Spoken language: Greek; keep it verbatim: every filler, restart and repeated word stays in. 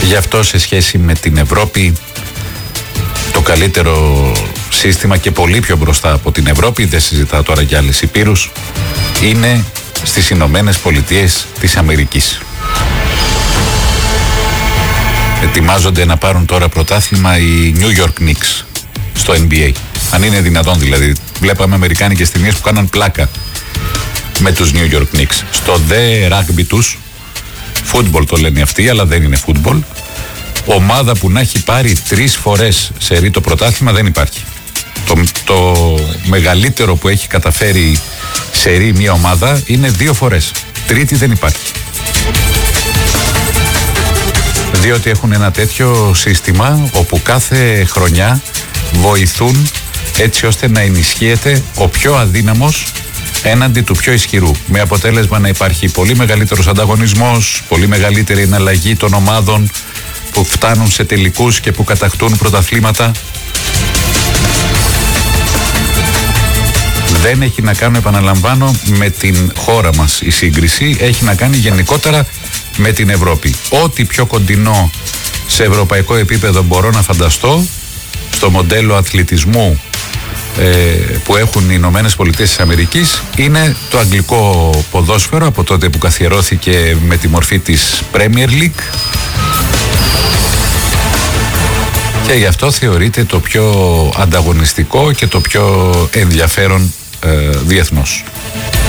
Γι' αυτό σε σχέση με την Ευρώπη, το καλύτερο σύστημα και πολύ πιο μπροστά από την Ευρώπη, δεν συζητάω τώρα για άλλες υπήρους, είναι στις Ηνωμένες Πολιτείες της Αμερικής. Ετοιμάζονται να πάρουν τώρα πρωτάθλημα οι New York Knicks στο N B A. Αν είναι δυνατόν δηλαδή. Βλέπαμε αμερικάνικες ταινίες που κάναν πλάκα με τους New York Knicks. Στο δε rugby τους, football το λένε αυτοί, αλλά δεν είναι football, ομάδα που να έχει πάρει τρεις φορές σερί το πρωτάθλημα δεν υπάρχει. Το, το μεγαλύτερο που έχει καταφέρει σερί μια ομάδα είναι δύο φορές. Τρίτη δεν υπάρχει. Διότι έχουν ένα τέτοιο σύστημα όπου κάθε χρονιά βοηθούν έτσι ώστε να ενισχύεται ο πιο αδύναμος έναντι του πιο ισχυρού. Με αποτέλεσμα να υπάρχει πολύ μεγαλύτερος ανταγωνισμός, πολύ μεγαλύτερη εναλλαγή των ομάδων που φτάνουν σε τελικούς και που κατακτούν πρωταθλήματα. Δεν έχει να κάνει, επαναλαμβάνω, με την χώρα μας η σύγκριση, έχει να κάνει γενικότερα με την Ευρώπη. Ό,τι πιο κοντινό σε ευρωπαϊκό επίπεδο μπορώ να φανταστώ στο μοντέλο αθλητισμού ε, που έχουν οι Ηνωμένες Πολιτείες της Αμερικής είναι το αγγλικό ποδόσφαιρο, από τότε που καθιερώθηκε με τη μορφή της Premier League, και γι' αυτό θεωρείται το πιο ανταγωνιστικό και το πιο ενδιαφέρον ε, διεθνώς.